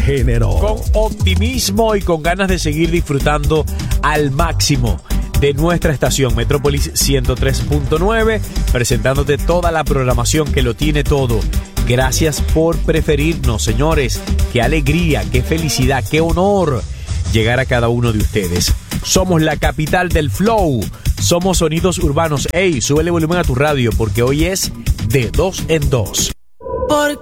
Género. Con optimismo y con ganas de seguir disfrutando al máximo de nuestra estación Metrópolis 103.9, presentándote toda la programación que lo tiene todo. Gracias por preferirnos, señores. Qué alegría, qué felicidad, qué honor llegar a cada uno de ustedes. Somos la capital del flow. Somos Sonidos Urbanos. Ey, súbele volumen a tu radio porque hoy es de 2 en 2.